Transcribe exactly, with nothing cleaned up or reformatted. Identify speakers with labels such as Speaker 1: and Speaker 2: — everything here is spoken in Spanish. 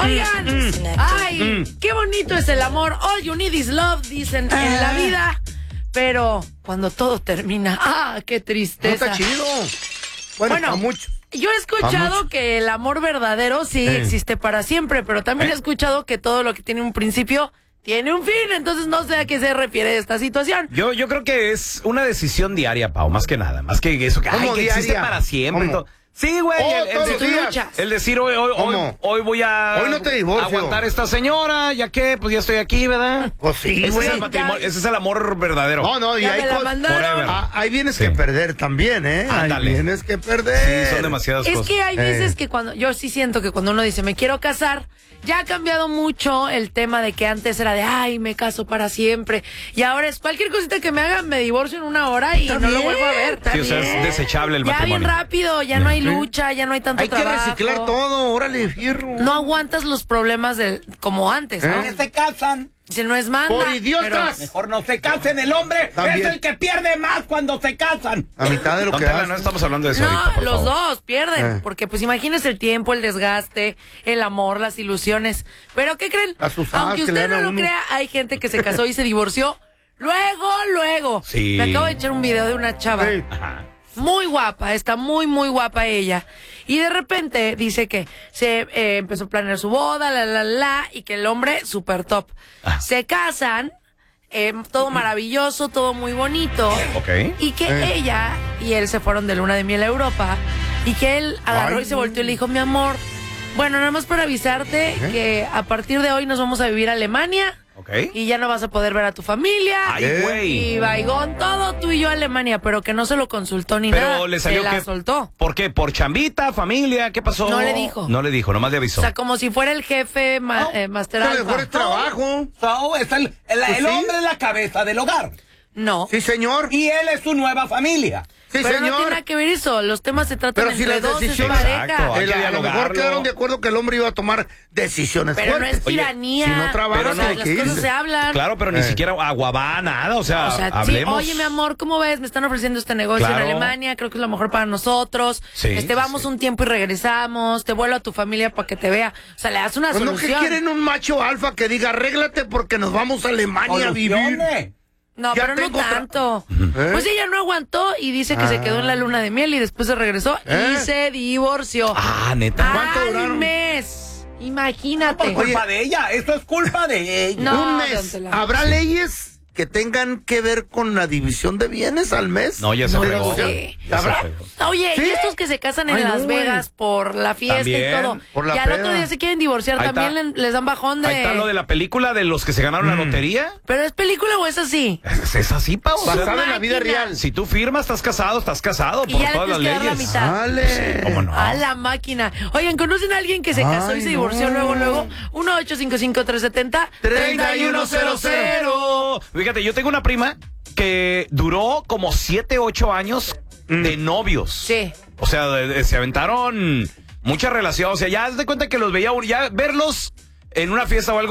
Speaker 1: Oigan,
Speaker 2: Mm.
Speaker 1: ay,
Speaker 2: Mm.
Speaker 1: qué bonito es el amor. All you need is love, dicen en la vida. Pero cuando todo termina, ah, qué
Speaker 3: No
Speaker 1: tristeza.
Speaker 3: está chido. Bueno,
Speaker 1: Bueno,
Speaker 3: a mucho.
Speaker 1: Yo he escuchado
Speaker 3: Vamos.
Speaker 1: que el amor verdadero sí
Speaker 3: Eh.
Speaker 1: existe para siempre, pero también he escuchado que todo lo que tiene un principio tiene un fin, entonces no sé a qué se refiere esta situación.
Speaker 2: Yo, yo creo que es una decisión diaria, Pau, más que nada. Más que eso, que, ay,
Speaker 3: ¿Cómo
Speaker 2: que existe
Speaker 3: diaria?
Speaker 2: para siempre. y
Speaker 3: ¿Cómo?
Speaker 2: todo. Sí, güey.
Speaker 3: Oh,
Speaker 2: el, el
Speaker 3: todos
Speaker 2: de-
Speaker 3: los días.
Speaker 1: luchas.
Speaker 2: el decir, hoy, hoy, hoy,
Speaker 3: ¿Cómo?
Speaker 2: hoy voy a
Speaker 3: Hoy no te divorcio.
Speaker 2: aguantar a esta señora, ya que, pues ya estoy aquí, ¿verdad?
Speaker 3: Pues sí,
Speaker 2: ese,
Speaker 3: güey.
Speaker 2: es el matrimonio, ese es el amor verdadero.
Speaker 3: No, no, y
Speaker 1: Ya
Speaker 3: hay
Speaker 1: me la
Speaker 3: cosas.
Speaker 1: mandaron.
Speaker 3: Ah, ahí vienes
Speaker 2: Sí.
Speaker 3: que perder también, ¿eh?
Speaker 2: Ándale.
Speaker 3: Ahí vienes que perder.
Speaker 2: Sí, son demasiadas
Speaker 1: Es
Speaker 2: cosas.
Speaker 1: que hay veces
Speaker 3: Eh.
Speaker 1: que cuando, yo sí siento que cuando uno dice me quiero casar, ya ha cambiado mucho el tema de que antes era de ay, me caso para siempre. Y ahora es cualquier cosita que me hagan, me divorcio en una hora y
Speaker 3: Está
Speaker 1: no lo
Speaker 3: bien,
Speaker 1: vuelvo a ver.
Speaker 3: está
Speaker 2: Sí, o sea, es
Speaker 3: bien.
Speaker 2: desechable el
Speaker 1: Ya
Speaker 2: matrimonio.
Speaker 1: bien rápido, ya no hay lucha, ya no hay tanto
Speaker 3: Hay que
Speaker 1: trabajo.
Speaker 3: reciclar todo, órale, fierro.
Speaker 1: No aguantas los problemas de, como antes, ¿no?
Speaker 3: ¿Eh?
Speaker 4: Se casan.
Speaker 1: Si no es manda.
Speaker 3: Por
Speaker 1: pero-
Speaker 3: idiotas.
Speaker 4: Mejor no se casen. El hombre
Speaker 3: También.
Speaker 4: es el que pierde más cuando se casan.
Speaker 3: A mitad de lo
Speaker 2: Don
Speaker 3: que
Speaker 2: Tela,
Speaker 3: haces.
Speaker 2: no estamos hablando de eso
Speaker 1: No,
Speaker 2: ahorita, por
Speaker 1: los
Speaker 2: favor.
Speaker 1: dos pierden,
Speaker 3: Eh.
Speaker 1: porque pues imagínese el tiempo, el desgaste, el amor, las ilusiones. Pero ¿qué creen?
Speaker 3: Las usadas
Speaker 1: Aunque
Speaker 3: que
Speaker 1: usted
Speaker 3: le dan
Speaker 1: no
Speaker 3: a
Speaker 1: lo
Speaker 3: uno.
Speaker 1: crea, hay gente que se casó y se divorció luego, luego.
Speaker 2: Sí.
Speaker 1: Me acabo de echar un video de una chava.
Speaker 3: Sí.
Speaker 2: Ajá.
Speaker 1: Muy guapa, está muy, muy guapa ella. Y de repente dice que se eh, empezó a planear su boda, la, la, la, y que el hombre, súper top.
Speaker 2: Ah.
Speaker 1: Se casan, eh, todo maravilloso, todo muy bonito.
Speaker 2: Ok.
Speaker 1: Y que
Speaker 3: Eh.
Speaker 1: ella y él se fueron de luna de miel a Europa. Y que él agarró
Speaker 3: Ay.
Speaker 1: y se volteó y le dijo, mi amor, bueno, nada más para avisarte que a partir de hoy nos vamos a vivir a Alemania.
Speaker 2: Ok.
Speaker 1: Y ya no vas a poder ver a tu familia.
Speaker 2: Ay,
Speaker 3: ¿Eh?
Speaker 2: güey.
Speaker 1: Y Baigón, todo tú y yo a Alemania, pero que no se lo consultó ni nada.
Speaker 2: Pero le salió
Speaker 1: se la
Speaker 2: que...
Speaker 1: soltó.
Speaker 2: ¿Por qué? ¿Por chambita, familia? ¿Qué pasó?
Speaker 1: No le dijo.
Speaker 2: No le dijo, nomás le
Speaker 1: O
Speaker 2: avisó.
Speaker 1: sea, como si fuera el jefe ma- eh, Master
Speaker 3: A lo mejor
Speaker 1: Alpha.
Speaker 3: es trabajo.
Speaker 4: So, es el, el,
Speaker 3: Pues
Speaker 4: el
Speaker 3: sí.
Speaker 4: hombre es la cabeza del hogar.
Speaker 1: No.
Speaker 3: Sí, señor.
Speaker 4: Y él es su nueva familia.
Speaker 3: Sí,
Speaker 1: pero no tiene
Speaker 3: señor.
Speaker 1: nada que ver eso. Los temas se tratan
Speaker 3: Pero si
Speaker 1: entre
Speaker 3: las
Speaker 1: dos, es
Speaker 3: decisiones-
Speaker 1: pareja.
Speaker 2: Exacto. Hay
Speaker 3: El-
Speaker 2: que
Speaker 3: a lo mejor
Speaker 2: dialogarlo.
Speaker 3: quedaron de acuerdo que el hombre iba a tomar decisiones
Speaker 1: Pero no
Speaker 3: fuertes.
Speaker 1: es
Speaker 2: Oye,
Speaker 1: tiranía.
Speaker 3: si no trabajas,
Speaker 1: o sea,
Speaker 3: hay
Speaker 1: las
Speaker 3: que
Speaker 1: cosas
Speaker 3: irse.
Speaker 1: se hablan.
Speaker 2: Claro, pero ni
Speaker 3: Eh.
Speaker 2: siquiera aguabá, nada. O sea,
Speaker 1: O sea, sí,
Speaker 2: hablemos.
Speaker 1: oye, mi amor, ¿cómo ves? Me están ofreciendo este negocio
Speaker 2: Claro.
Speaker 1: en Alemania, creo que es lo mejor para nosotros.
Speaker 2: Sí,
Speaker 1: este, vamos
Speaker 2: sí.
Speaker 1: un tiempo y regresamos, te vuelvo a tu familia para que te vea. O sea, le das una
Speaker 3: Pues no que
Speaker 1: solución.
Speaker 3: quieren un macho alfa que diga, arréglate porque nos vamos a Alemania a vivir.
Speaker 4: Soluciones.
Speaker 1: No,
Speaker 3: Ya
Speaker 1: pero no
Speaker 3: tengo otra-
Speaker 1: tanto.
Speaker 3: ¿Eh?
Speaker 1: Pues ella no aguantó y dice que se quedó en la luna de miel y después se regresó
Speaker 3: ¿Eh?
Speaker 1: y se divorció.
Speaker 2: Ah, neta.
Speaker 3: ¿Cuánto
Speaker 1: Al
Speaker 3: duraron?
Speaker 1: mes. Imagínate.
Speaker 4: Por culpa de ella. Eso es culpa de ella.
Speaker 1: No,
Speaker 3: un
Speaker 1: don
Speaker 3: mes.
Speaker 1: Tela.
Speaker 3: ¿Habrá leyes que tengan que ver con la división de bienes al mes?
Speaker 2: No, ya se
Speaker 1: No
Speaker 2: fregó.
Speaker 1: lo sé.
Speaker 2: Ya se
Speaker 3: ¿Habrá?
Speaker 2: fregó.
Speaker 1: Oye,
Speaker 3: ¿Sí?
Speaker 1: y estos que se casan en
Speaker 3: Ay, no,
Speaker 1: Las
Speaker 3: güey.
Speaker 1: Vegas por la fiesta
Speaker 2: También,
Speaker 1: y todo,
Speaker 3: por la
Speaker 1: y al otro
Speaker 3: peda.
Speaker 1: día se quieren divorciar,
Speaker 2: Ahí
Speaker 1: también
Speaker 2: está.
Speaker 1: le- les dan bajón de...
Speaker 2: Ahí está lo de la película de los que se ganaron la lotería.
Speaker 1: ¿Pero es película o es así?
Speaker 2: Es, es así, Pau. O sea,
Speaker 3: Basada en la vida
Speaker 1: máquina.
Speaker 3: real.
Speaker 2: si tú firmas, estás casado, estás casado
Speaker 1: Y
Speaker 2: por
Speaker 1: ya le
Speaker 2: todas las
Speaker 1: tienes que dar la
Speaker 2: leyes.
Speaker 1: mitad.
Speaker 3: Dale.
Speaker 2: ¿Cómo no?
Speaker 1: A la máquina. Oigan, ¿conocen a alguien que se casó
Speaker 3: Ay,
Speaker 1: y se
Speaker 3: no.
Speaker 1: divorció luego, luego? uno ocho cinco cinco tres siete cero
Speaker 3: treinta y uno cero cero.
Speaker 2: Fíjate, yo tengo una prima que duró como siete, ocho años de novios.
Speaker 1: Sí.
Speaker 2: O sea, de- de- se aventaron mucha relación. O sea, ya haz de cuenta que los veía, ya verlos en una fiesta o algo.